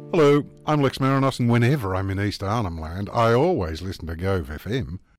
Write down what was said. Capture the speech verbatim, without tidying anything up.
Hello, I'm Lex Marinos, and whenever I'm in East Arnhem Land, I always listen to Gove F M.